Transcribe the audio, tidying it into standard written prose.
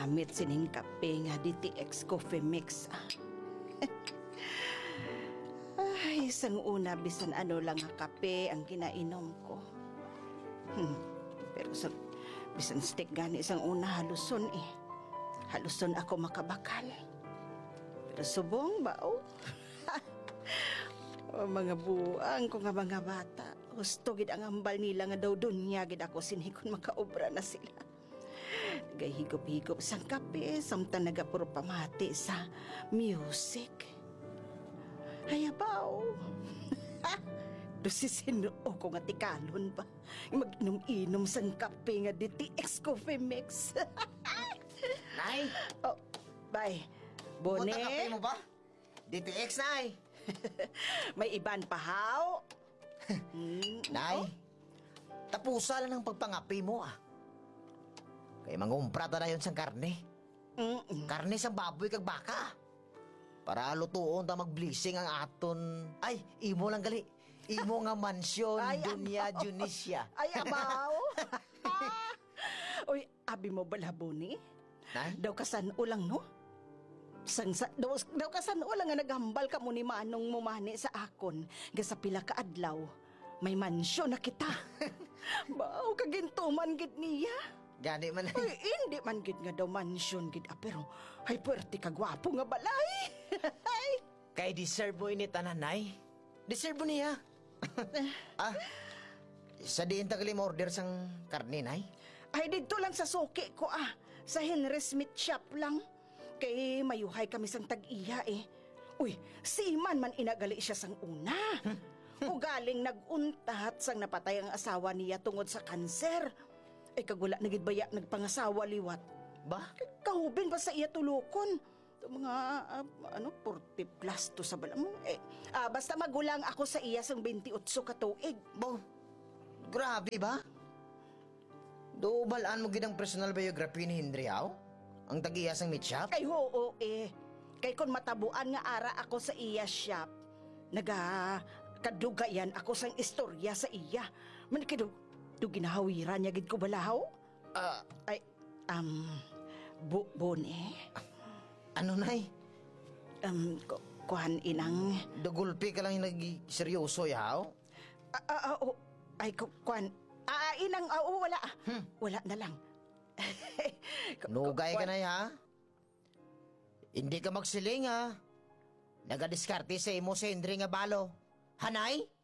gamit sining kape nga DTX Coffee Mix. Ay, isang una bisan ano lang nga kape ang kinainom ko. Pero bisan stick gani isang una haluson eh. Haluson ako makabakal. Pero subong ba oh? O mga buang ko nga mga bata. Gusto gid ang ambal nila nga daw dunya gid ako sinhikon makaobra na sila. Nagahigop-higop sang kape, samtang nagapuro pamati sa music. Hayabaw. Dusisinuo ko nga tikalon ba? Mag-inom-inom sang kape nga DTX Coffee Mix. Nay! Oh, bye. Bone. Punta kape mo ba? DTX, Nay! May iban pa, haw? Nay, tapusa lang ang pagpangapi mo Kay mangumpra ta na yun sang karne. Karne sang baboy kag baka. Para lutuon ta mag-blessing ang aton. Ay, imo lang gali. Imo nga mansyon, Dunya Junisya. Ay, abaw. Uy, abi mo bala, Boni? Nay? Daw kasan ulang, no? Daw kasan ulang nga naghambal ka mo ni Manong mumani sa akon. Ga sa pila ka adlaw, may mansyon na kita. Baw, kagintuman gid niya. Gani man. Ay, hindi man gid nga daw mansyon gid pero ay puwerte ka gwapo nga balay. Kay deserve mo ini tanan, Nay. Deserve mo niya. Sa diin tagalim order sang karne, Nay? Ay, dito lang sa suki ko sa Henry Smith shop lang. Kay mayuhay kami sang tag-iya eh. Uy, si Iman man inagali siya sang una. Ugaling nag-untat sang napatay ang asawa niya tungod sa kanser. Ay kagula nagidbaya nagpangasawa liwat. Ba? Kahubin ba sa iya tulukon? Ito mga 40 plus to sa bala mo. Basta magulang ako sa iya sang 28 katuig. Bo, grabe ba? Balaan mo gidang personal biography ni Henry Howe? Ang tag-iya sang meat shop? Ay oo eh. Kay kun matabuan nga ara ako sa iya shop, kadugayan ako sang istorya sa iya. Man kido ginahawiran niya gid ko balahaw? Bone. Ano, Nay? Kuhan inang... Dugulpi ka lang yung nag-seryoso, yaw? Ay, kuhan... inang... wala. Wala na lang. Nugay ka na, ha? Hindi ka magsiling, ha? Nagadiskarte sa imo sa Henry nga balo. Hanay?